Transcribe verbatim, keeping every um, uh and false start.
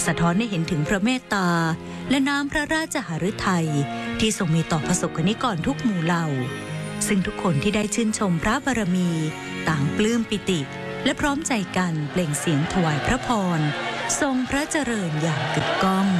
สะท้อนให้เห็นถึงพระเมตตาและน้ำพระราชหฤทัยที่ทรงมีต่อประสบกนิกรทุกหมู่เหล่าซึ่งทุกคนที่ได้ชื่นชมพระบารมีต่างปลื้มปิติและพร้อมใจกันเปล่งเสียงถวายพระพรทรงพระเจริญอย่างกึกก้อง